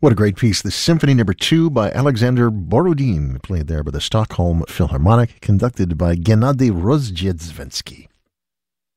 What a great piece. The Symphony No. 2 by Alexander Borodin, played there by the Stockholm Philharmonic, conducted by Gennady Rozhdestvensky.